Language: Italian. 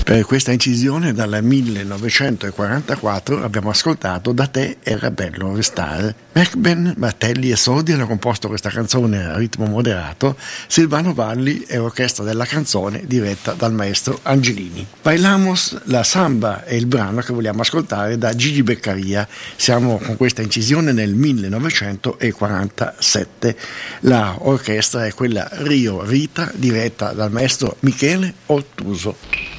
Per questa incisione dal 1944 abbiamo ascoltato Da te era bello restare. Merkben, martelli e sodi hanno composto questa canzone a ritmo moderato. Silvano Valli è orchestra della canzone diretta dal maestro Angelini. Bailamos, la samba è il brano che vogliamo ascoltare da Gigi Beccaria. Siamo con questa incisione nel 1947. La orchestra è quella Rio Rita diretta dal maestro Michele Ottuso.